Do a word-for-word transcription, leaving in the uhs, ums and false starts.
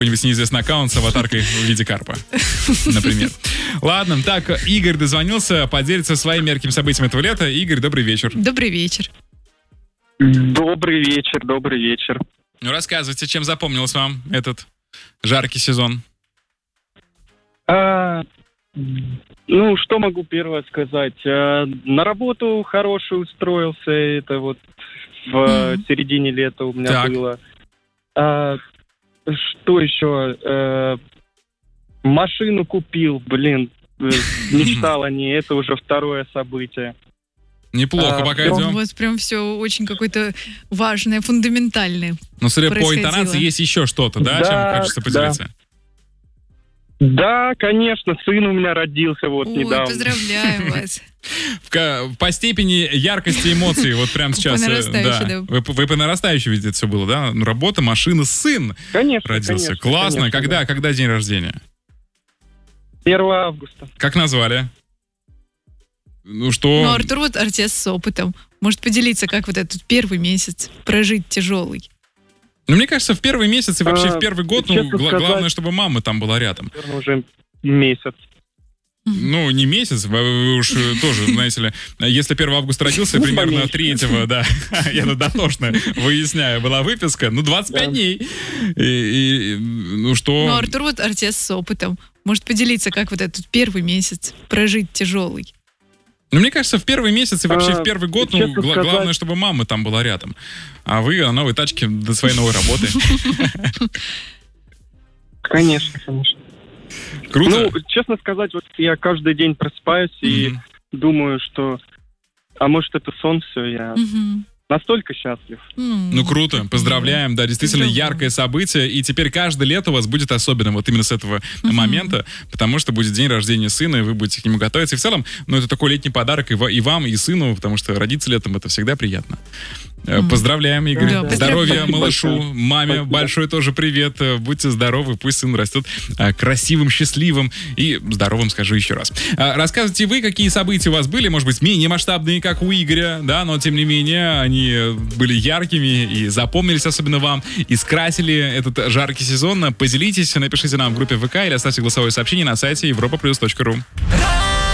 какой-нибудь неизвестный аккаунт с аватаркой в виде карпа, например. Ладно, так, Игорь дозвонился, поделится своими яркими событиями этого лета. Игорь, добрый вечер. Добрый вечер. Добрый вечер, добрый вечер. Ну, рассказывайте, чем запомнился вам этот жаркий сезон? А, ну, что могу первое сказать? А, на работу хорошую устроился, это вот в mm. середине лета у меня так. было. А, что еще? А, машину купил, блин, мечтал о ней, это уже второе событие. Неплохо, а, пока У идем. вас прям все очень какое-то важное, фундаментальное. Но, судя по интонации, есть еще что-то, да, да чем хочется поделиться? Да. Да, конечно, сын у меня родился вот Ой, недавно. поздравляем вас. В, по степени яркости эмоций, вот прямо сейчас. По нарастающей, да. Вы, вы по нарастающей, видите, это все было, да? Ну, работа, машина, сын Конечно, родился. конечно, Классно. конечно, когда, да. когда день рождения? первого августа. Как назвали? Ну что? Ну, Артур вот артист с опытом. Может поделиться, как вот этот первый месяц прожить тяжелый. Ну, мне кажется, в первый месяц и вообще А, в первый год, ну, честно гла- сказать- главное, чтобы мама там была рядом. Наверное, уже месяц. Ну, не месяц, вы, вы уж тоже, знаете ли, если первого августа родился, Ну, примерно поменьше. третьего, да, я тут дотошно выясняю, была выписка, ну, двадцать пять Да. дней. И, и, ну, что... Ну, Артур вот артист с опытом. Может поделиться, как вот этот первый месяц прожить тяжелый. Ну, мне кажется, в первый месяц и вообще А, в первый год, ну, честно гла- сказать- главное, чтобы мама там была рядом. А вы о новой тачке до своей новой работы. Конечно, конечно. Круто. Ну, честно сказать, вот я каждый день просыпаюсь и Мгм. думаю, что... А может, это сон все, я Мгм. настолько счастлив. М, Ну, круто, как поздравляем, да, действительно Поздравляем. яркое событие, и теперь каждое лето у вас будет особенным, вот именно с этого момента, потому что будет день рождения сына, и вы будете к нему готовиться, и в целом, ну, это такой летний подарок и, ва- и вам, и сыну, потому что родиться летом, это всегда приятно. Э, Мгм. Поздравляем, Игорь, Да, здоровья спасибо малышу, большое. маме Спасибо. большой тоже привет, Э, будьте здоровы, пусть сын растет э, красивым, счастливым и здоровым, скажу еще раз. А, Рассказывайте вы, какие события у вас были, может быть, менее масштабные, как у Игоря, да, но тем не менее, они были яркими и запомнились особенно вам, и скрасили этот жаркий сезон. Поделитесь, напишите нам в группе ВК или оставьте голосовое сообщение на сайте европа плюс точка ру.